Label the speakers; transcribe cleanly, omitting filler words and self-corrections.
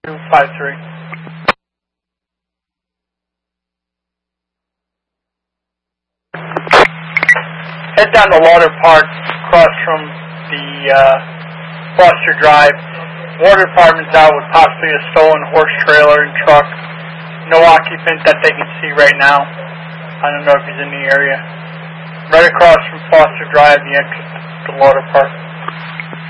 Speaker 1: 253. Head down to Lauder Park, across from the Foster Drive. Water department's out with possibly a stolen horse trailer and truck. No occupant that they can see right now. I don't know if he's in the area. Right across from Foster Drive, the entrance to Lauder Park.